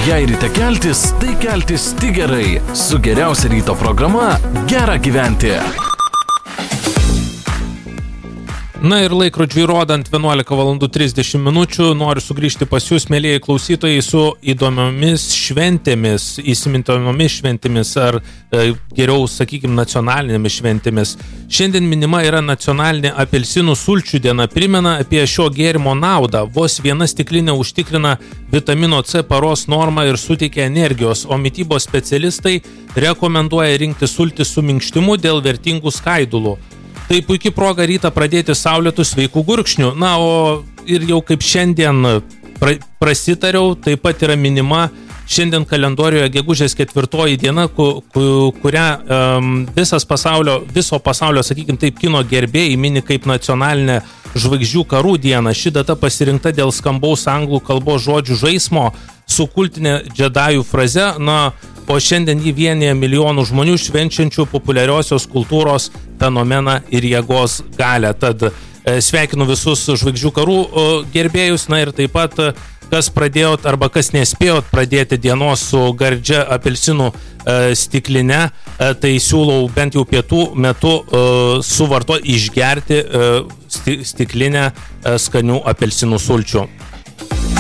Jei ryte keltis, tai keltis tik gerai. Su geriausia ryto programa Gera gyventi. Na ir laikrodžiui rodant 11:30 minučių, noriu sugrįžti pas jūs, mėlieji klausytojai, su įdomiomis šventėmis, įsimintinomis šventėmis ar geriau, sakykime, nacionalinėmis šventėmis. Šiandien minima yra nacionalinė apelsinų sulčių diena, primena apie šio gėrimo naudą. Vos viena stiklinė užtikrina vitamino C paros normą ir suteikia energijos, o mitybos specialistai rekomenduoja rinkti sultis su minkštimu dėl vertingų skaidulų. Tai puikia proga rytą pradėti saulėtų sveikų gurkšnių. Na, o ir jau kaip šiandien prasitariau, taip pat yra minima šiandien kalendorijoje gegužės 4 diena, kurią viso pasaulio, sakykime taip, kino gerbėjai mini kaip nacionalinę žvaigždžių karų dieną. Ši data pasirinkta dėl skambaus anglų kalbos žodžių žaismo su kultinė džedajų fraze, na, o šiandien jį vienija milijonų žmonių švenčiančių populiariosios kultūros fenomeną ir jėgos galią. Tad sveikinu visus žvaigždžių karų gerbėjus, na ir taip pat, kas pradėjot arba kas nespėjot pradėti dienos su gardžia apelsinų stikline, tai siūlau bent jau pietų metu išgerti stiklinę skanių apelsinų sulčių.